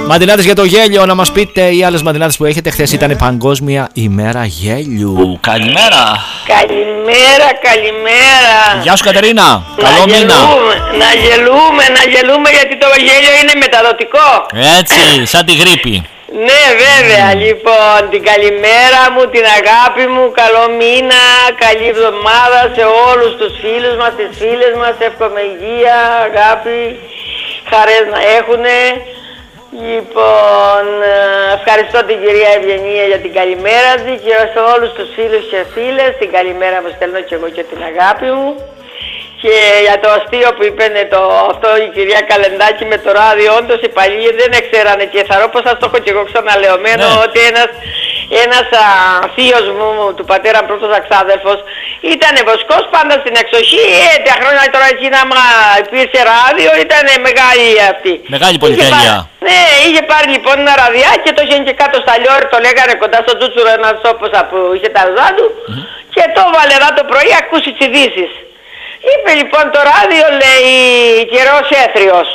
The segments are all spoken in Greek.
Μαντινάτες για το γέλιο, να μας πείτε οι άλλες μαντινάτες που έχετε. Χθες ήταν Παγκόσμια ημέρα γέλιου. Καλημέρα. Καλημέρα. Γεια σου Κατερίνα. Καλό μήνα. Να γελούμε γιατί το γέλιο είναι μεταδοτικό. Έτσι, σαν τη γρίπη. Ναι, βέβαια. Λοιπόν, την καλημέρα μου, την αγάπη μου, καλό μήνα, καλή εβδομάδα σε όλους τους φίλους μας, τις φίλες μας. Εύχομαι υγεία, αγάπη, χαρές να έχουνε. Λοιπόν, ευχαριστώ την κυρία Ευγενία για την καλημέρα της και σε όλους τους φίλους και φίλες την καλημέρα μου στέλνω και εγώ και την αγάπη μου. Και για το αστείο που είπε αυτό η κυρία Καλεντάκη με το ράδιο, όντως οι παλιοί δεν ξέρανε και θα ρω πως σας το έχω και εγώ ξαναλεωμένο, ναι. Ότι ένας θείος μου, του πατέρα πρώτος αξάδελφος, ήταν βοσκός πάντα στην εξοχή, τα χρόνια τώρα εκεί άμα υπήρξε ράδιο ήταν μεγάλη αυτή. Μεγάλη πολυτέλεια. Ναι, είχε πάρει λοιπόν ένα ραδιάκι και το είχε και κάτω στα λιόρι, το λέγανε κοντά στο Τσούτσουρο ένας τόπος που είχε τα ζά του και το βάλε εδώ το πρωί ακούσει τις ειδήσεις. Είπε λοιπόν το ράδιο, λέει, καιρός έθριος.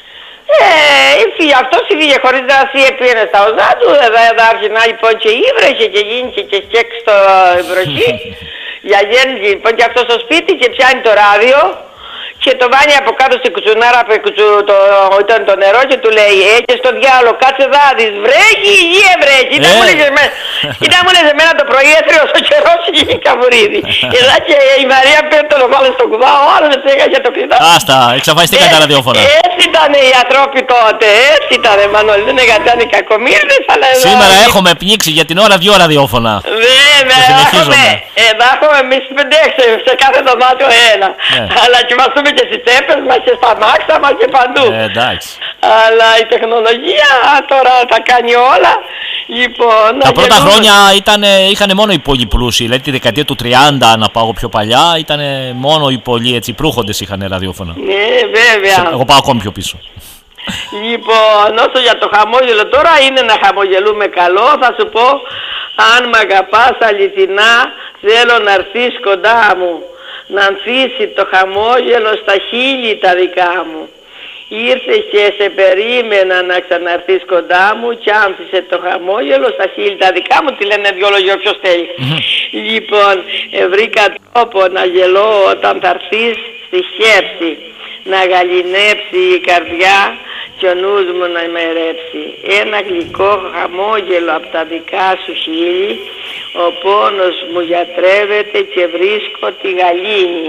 Αυτός πήγε χωρίς δράση, πήγαινε στα οζά του, εδώ άρχινα λοιπόν και ήβρεχε και γίνηκε και σκέξ στο βροχή. Για γίνει λοιπόν και αυτό στο σπίτι και πιάνει το ράδιο και το βάνει από κάτω στην κουτσουνάρα που ήταν το νερό και του λέει και στο διάλογο κάτσε δάδεις, βρέχει ή γη βρέχει. Ήταν μου λες εμένα το πρωί έθριος ο καιρός είχε καβουρίδι. Εδώ και η Μαρία πήρε το βάλε στο κουβά, ο άλλος δεν έγαγε το κλειδί. Άστα, εξαφανιστήκαν τα ραδιόφωνα. Έτσι ήταν οι ανθρώποι τότε, έτσι ήταν Μανώλη, δεν έγαγαν οι κακομοίρδες αλλά εδώ... Σήμερα έχουμε πνίξει για την ώρα 2 ραδιόφωνα. Βέβαια, εδώ έχουμε εμείς 5-6 σε κάθε δωμάτιο ένα. Αλλά κοιμαστούμε και στις τσέπες μας και στα μάξα μας και παντού. Εντάξει. Αλλά η τεχνολογία τώρα τα κάνει όλα. Λοιπόν, τα πρώτα χρόνια είχαν μόνο οι πολύ πλούσιοι. Δηλαδή τη δεκαετία του 30, να πάω πιο παλιά, ήταν μόνο οι πολύ έτσι προύχοντες είχαν ραδιόφωνα. Ναι, βέβαια. Εγώ πάω ακόμη πιο πίσω. Λοιπόν, όσο για το χαμόγελο τώρα είναι να χαμογελούμε καλό. Θα σου πω, αν μ' αγαπάς αληθινά, θέλω να έρθεις κοντά μου. Να ανθίσει το χαμόγελο στα χείλη τα δικά μου. Ήρθε και σε περίμενα να ξαναρθείς κοντά μου και άνθησε το χαμόγελο στα χείλη τα δικά μου. Τι λένε δυο λόγια όποιος θέλει. Λοιπόν, βρήκα τρόπο να γελώ όταν θα έρθεις στη σκέψη. Να γαλινέψει η καρδιά και ο νους μου να ημερέψει. Ένα γλυκό χαμόγελο από τα δικά σου χείλη. Ο πόνος μου γιατρεύεται και βρίσκω τη γαλήνη.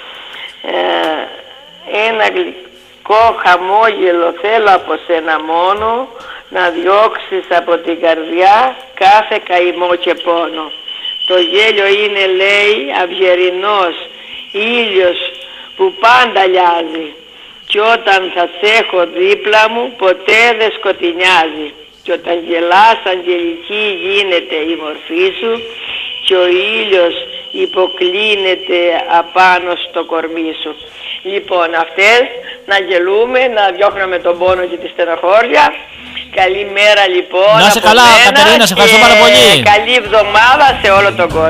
Ένα γλυκό χαμόγελο θέλω από σένα μόνο, να διώξεις από την καρδιά κάθε καημό και πόνο. Το γέλιο είναι, λέει, αυγερινός ήλιος που πάντα λιάζει και όταν θα σε έχω δίπλα μου ποτέ δεν σκοτεινιάζει. Και όταν γελάς αγγελική γίνεται η μορφή σου και ο ήλιος υποκλίνεται απάνω στο κορμί σου. Λοιπόν, αυτές να γελούμε, να διώχνουμε τον πόνο και τη στενοχώρια. Καλημέρα λοιπόν. Να είσαι καλά Κατερίνα, σε ευχαριστώ πάρα πολύ. Καλή εβδομάδα σε όλο τον κόσμο.